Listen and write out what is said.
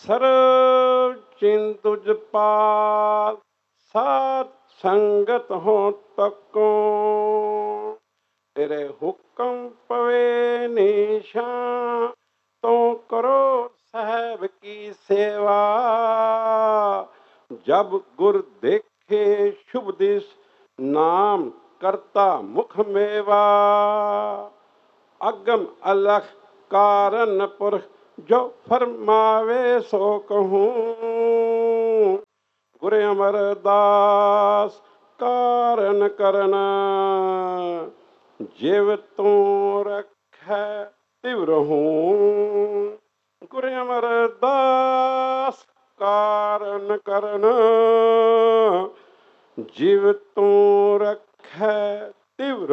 ਸਰਬ ਚਿੰਤ ਤੁਜ ਪਾਲ, ਸਾਧ ਸੰਗਤ ਹੋ ਤਕੋ। ਤੇਰੇ ਹੁਕਮ ਪਵੇ ਨਿਸ਼ਾਨ, ਤੂੰ ਕਰੋ ਸਾਹਿਬ ਕੀ ਸੇਵਾ। ਜਬ ਗੁਰ ਦੇਖੇ ਸ਼ੁਭ ਦਿਸ, ਨਾਮ ਕਰਤਾ ਮੁਖ ਮੇਵਾ। ਅਗਮ ਅਲਖ ਕਾਰਨ ਪੁਰਖ, ਜੋ ਫਰਮਾਵੇ ਸੋ ਕਹੂੰ। ਗੁਰ ਅਮਰਦਾਸ ਕਾਰਨ ਕਰਨ, ਜਿਵ ਤੂੰ ਰਖੈ ਤਿਵ ਰਹੂੰ। ਗੁਰ ਅਮਰਦਾਸ ਕਾਰਨ ਕਰਨ, ਜਿਵ ਤੂੰ ਰਖੈ